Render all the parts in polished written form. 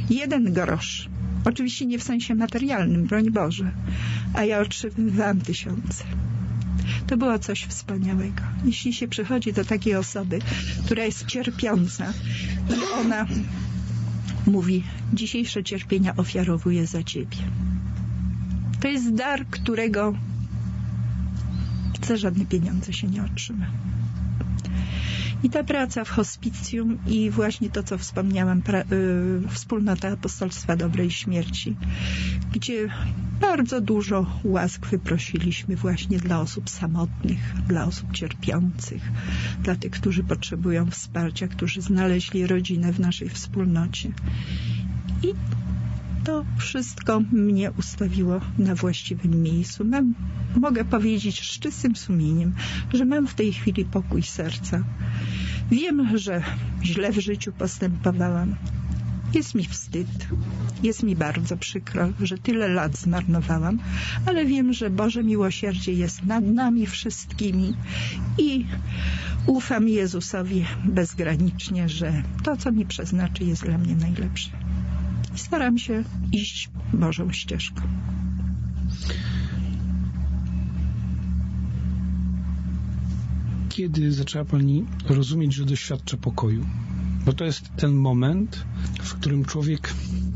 1 grosz. Oczywiście nie w sensie materialnym, broń Boże. A ja otrzymywałam 1000. To było coś wspaniałego. Jeśli się przychodzi do takiej osoby, która jest cierpiąca i ona mówi, dzisiejsze cierpienia ofiarowuję za ciebie. To jest dar, którego za żadne pieniądze się nie otrzyma. I ta praca w hospicjum i właśnie to, co wspomniałam, wspólnota Apostolstwa Dobrej Śmierci, gdzie bardzo dużo łask wyprosiliśmy właśnie dla osób samotnych, dla osób cierpiących, dla tych, którzy potrzebują wsparcia, którzy znaleźli rodzinę w naszej wspólnocie. I to wszystko mnie ustawiło na właściwym miejscu. Mogę powiedzieć z czystym sumieniem, że mam w tej chwili pokój serca. Wiem, że źle w życiu postępowałam. Jest mi wstyd. Jest mi bardzo przykro, że tyle lat zmarnowałam, ale wiem, że Boże miłosierdzie jest nad nami wszystkimi i ufam Jezusowi bezgranicznie, że to, co mi przeznaczy, jest dla mnie najlepsze. I staram się iść Bożą ścieżką. Kiedy zaczęła Pani rozumieć, że doświadcza pokoju? Bo to jest ten moment, w którym człowiek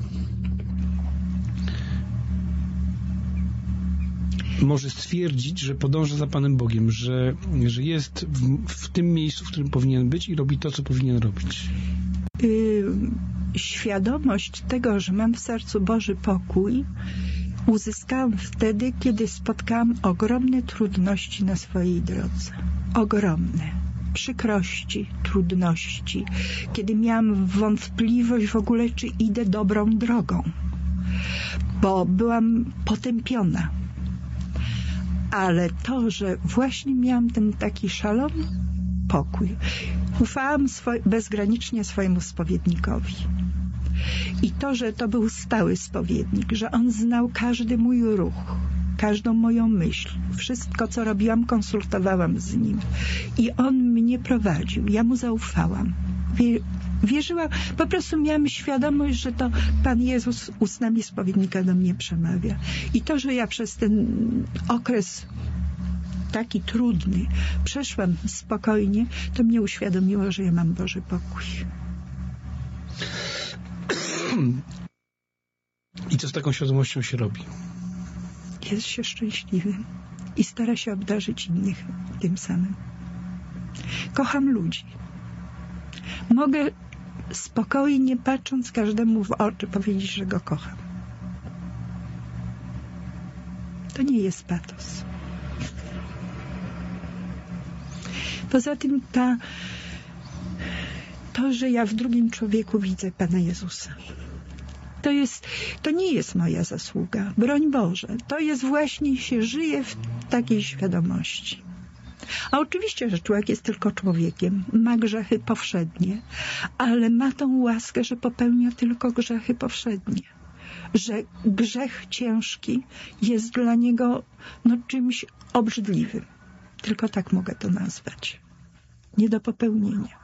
może stwierdzić, że podąża za Panem Bogiem, że jest w tym miejscu, w którym powinien być i robi to, co powinien robić. Świadomość tego, że mam w sercu Boży pokój, uzyskałam wtedy, kiedy spotkałam ogromne trudności na swojej drodze. Ogromne. Przykrości, trudności. Kiedy miałam wątpliwość w ogóle, czy idę dobrą drogą. Bo byłam potępiona. Ale to, że właśnie miałam ten taki szalony pokój. Ufałam bezgranicznie swojemu spowiednikowi. I to, że to był stały spowiednik, że on znał każdy mój ruch, każdą moją myśl, wszystko, co robiłam, konsultowałam z nim. I on mnie prowadził. Ja mu zaufałam. Wierzyłam, po prostu miałam świadomość, że to Pan Jezus ustami spowiednika do mnie przemawia. I to, że ja przez ten okres taki trudny przeszłam spokojnie, to mnie uświadomiło, że ja mam Boży pokój. I co z taką świadomością się robi? Jest się szczęśliwym i stara się obdarzyć innych tym samym. Kocham ludzi. Mogę spokojnie, patrząc każdemu w oczy, powiedzieć, że go kocham. To nie jest patos. Poza tym to, że ja w drugim człowieku widzę Pana Jezusa. To nie jest moja zasługa. Broń Boże. To jest właśnie, się żyje w takiej świadomości. A oczywiście, że człowiek jest tylko człowiekiem. Ma grzechy powszednie, ale ma tą łaskę, że popełnia tylko grzechy powszednie. Że grzech ciężki jest dla niego czymś obrzydliwym. Tylko tak mogę to nazwać. Nie do popełnienia.